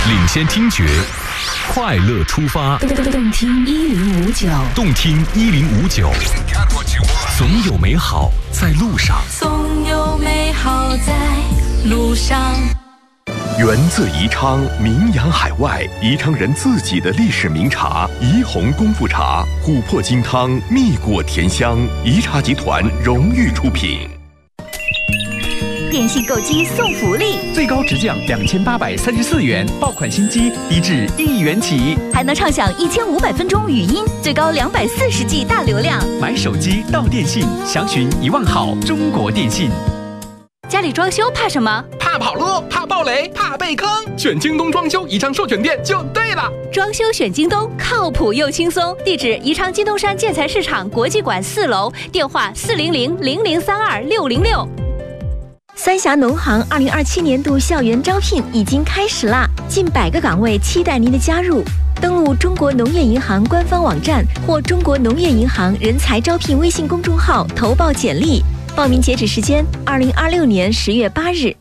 领先听觉，快乐出发。 动听1059， 动听1059。总有美好在路上， 总有美好在路上。 源自宜昌，名扬海外，宜昌人自己的历史名茶宜红功夫茶，琥珀金汤，蜜果甜香，宜茶集团荣誉出品。 电信购机送福利， 最高直降2834元，爆款新机低至1元起， 还能畅享1500分钟语音，最高240G 大流量。 买手机到电信，详询1万号中国电信。 家里装修怕什么？ 怕跑路，怕暴雷，怕被坑。选京东装修宜昌授权店就对了。 装修选京东，靠谱又轻松。地址：宜昌金东山建材市场国际馆4楼，电话400-0032-606。 三峡农行2027年度校园招聘已经开始啦，近100个岗位期待您的加入。登录中国农业银行官方网站或中国农业银行人才招聘微信公众号投报简历。报名截止时间2026年10月8日。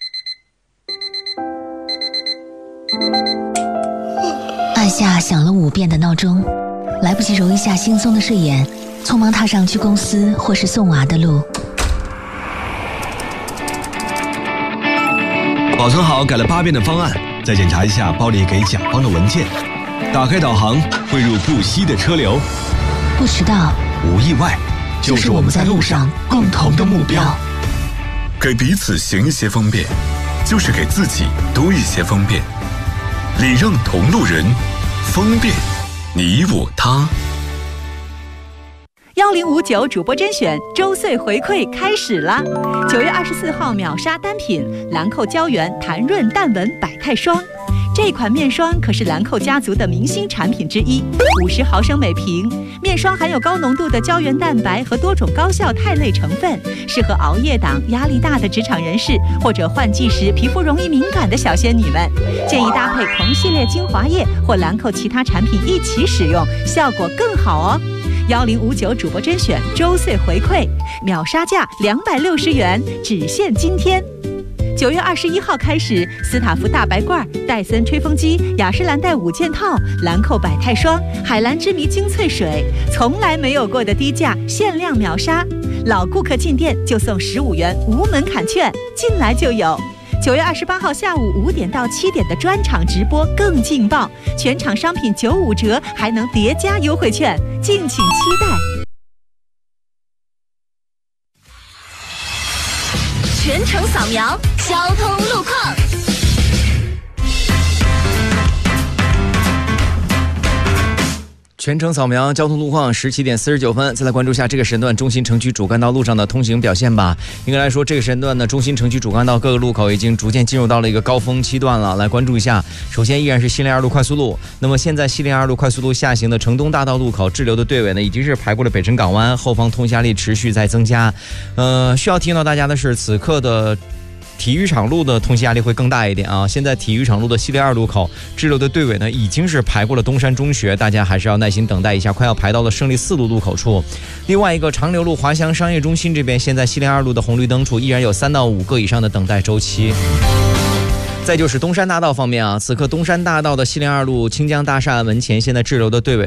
按下响了5遍的闹钟，来不及揉一下惺忪的睡眼，匆忙踏上去公司或是送娃的路。 保存好改了8遍的方案，再检查一下包里给甲方的文件。打开导航，汇入不息的车流。 不迟到， 无意外，就是我们在路上共同的目标。 给彼此行一些方便，就是给自己多一些方便。礼让同路人，方便你我他。 1059主播甄选周岁回馈开始啦！9月24号秒杀单品兰蔻胶原弹润淡纹百泰霜。这款面霜可是兰蔻家族的明星产品之一，50毫升每瓶。面霜含有高浓度的胶原蛋白和多种高效肽类成分，适合熬夜党、压力大的职场人士或者换季时皮肤容易敏感的小仙女们。建议搭配同系列精华液或兰蔻其他产品一起使用，效果更好哦。1059主播甄选周岁回馈，秒杀价260元，只限今天。9月21号开始，斯塔夫大白罐、戴森吹风机、雅诗兰黛5件套、兰蔻百泰霜、海蓝之谜精粹水，从来没有过的低价，限量秒杀。老顾客进店就送15元无门槛券，进来就有。9月28号下午5点到7点的专场直播更劲爆，全场商品95折，还能叠加优惠券，敬请期待。 全程扫描交通路况。 全程扫描交通路况，17点49分，再来关注一下这个时段中心城区主干道路上的通行表现吧。应该来说，这个时段呢，中心城区主干道各个路口已经逐渐进入到了一个高峰期段了。来关注一下，首先依然是西陵2路快速路。那么现在西陵2路快速路下行的城东大道路口滞留的队尾呢，已经是排过了北辰港湾，后方通行压力持续在增加。需要提醒到大家的是，此刻的体育场路的通行压力会更大一点啊！现在体育场路的西陵2路口滞留的队尾呢，已经是排过了东山中学，大家还是要耐心等待一下，快要排到了胜利4路路口处。另外一个长流路华翔商业中心这边，现在西陵2路的红绿灯处依然有3到5个以上的等待周期。再就是东山大道方面啊，此刻东山大道的西陵2路清江大厦门前现在滞留的队尾